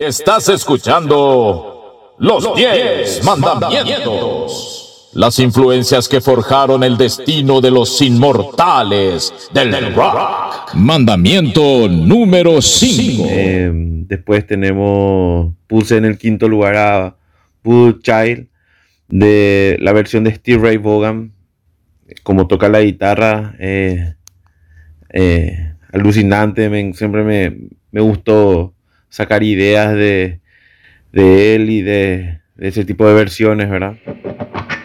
Estás escuchando Los 10 Mandamientos. Las influencias que forjaron el destino de los inmortales del rock. Mandamiento número 5. Después puse en el quinto lugar a Voodoo Child, de la versión de Steve Ray Vaughan. Como toca la guitarra, alucinante. Siempre me gustó sacar ideas de él y de ese tipo de versiones, ¿verdad?